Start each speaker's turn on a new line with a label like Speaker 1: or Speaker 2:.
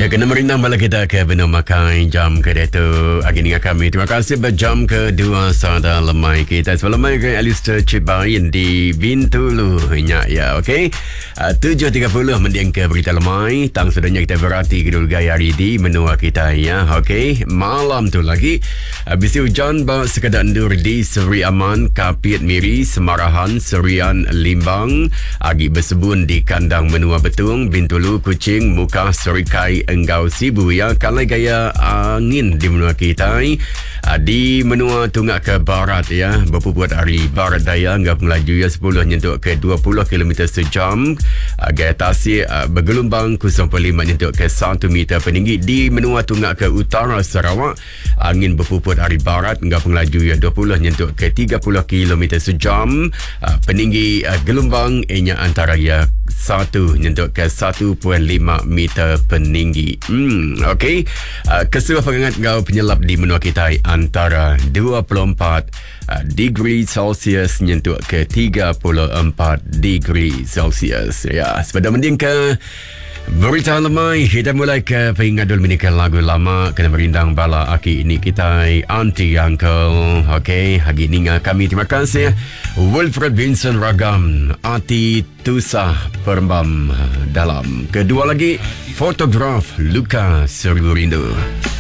Speaker 1: Ya, kena merindang bala kita ke benua makan jam kedua tu. Hari ni kami terima kasih berjam kedua sada lemai kita. Sebelum lemai ke Alistair Cibain di Bintulu. Ya, okey. 7.30 mendiang ke berita lemai. Tang sudahnya kita berhati kedul gaya hari di menua kita ya. Okey. Malam tu lagi. Bisi hujan bawa sekadar endur di Seri Aman, Kapit Miri, Semarahan, Serian, Limbang. Agi bersebun di kandang menua Betung, Bintulu, Kuching, Muka, Serikai, Enggau, Sibu ya. Kalau gaya angin di menua kita di menua tunggak ke barat ya, berpubuat hari barat daya enggak melaju ya 10 nyentuk ke 20 km sejam. Gaya tasik bergelombang 0.5 nyentuk ke 1 meter peninggi. Di menua tunggak ke utara Sarawak, angin berpupuat hari barat enggak melaju ya 20 nyentuk ke 30 km sejam. Peninggi gelombang ianya antara ya 1 nyentuk ke 1.5 meter peninggi. Okey. Kesuhu penghangat ngau penyelap di menua kita antara 24 degree Celsius nyentuk ke 34 degree Celsius. Ya, sepada mending ke berita lemai, kita mulai ke pengadul menikan lagu lama kena merindang bala aki ini kita Auntie Uncle. Okey, hari ini kami terima kasih Wilfred Vincent Ragam, Ati Tusah Perembam dalam kedua lagi Fotograf Luka Seribu Rindu.